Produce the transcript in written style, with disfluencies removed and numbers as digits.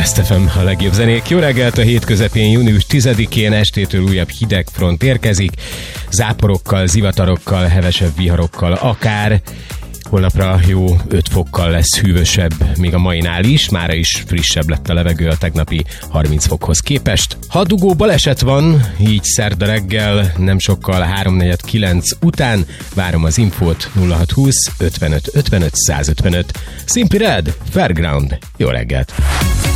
Best FM, a legjobb zenék. Jó reggelt, a hét közepén, június 10-én estétől újabb hideg front érkezik. Záporokkal, zivatarokkal, hevesebb viharokkal akár. Holnapra jó 5 fokkal lesz hűvösebb, még a mainál is. Mára is frissebb lett a levegő a tegnapi 30 fokhoz képest. Ha dugó baleset van, így szerda reggel, nem sokkal 3:49 után, várom az infót 0620 55 55 155. Simply Red, Fairground. Jó reggelt!